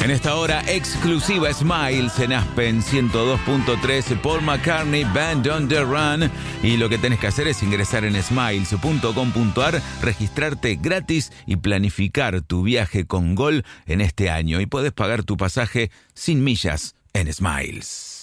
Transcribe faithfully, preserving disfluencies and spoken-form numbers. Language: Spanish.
En esta hora exclusiva Smiles en Aspen ciento dos punto tres, Paul McCartney Band on the Run. Y lo que tenés que hacer es ingresar en smiles punto com punto a r, registrarte gratis y planificar tu viaje con Gol en este año. Y podés pagar tu pasaje sin millas en Smiles.